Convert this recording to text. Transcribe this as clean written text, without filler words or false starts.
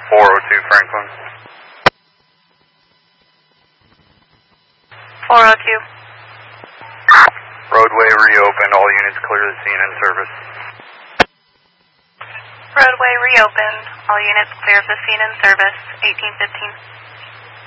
402 Franklin. 402. Roadway reopened. All units clear the scene in service. Roadway reopened. All units clear the scene in service. 1815.